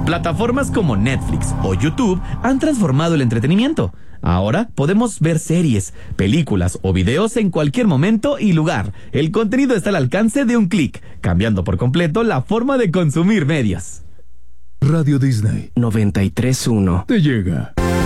Plataformas como Netflix o YouTube han transformado el entretenimiento. Ahora podemos ver series, películas o videos en cualquier momento y lugar. El contenido está al alcance de un clic, cambiando por completo la forma de consumir medios. Radio Disney 93.1 te llega.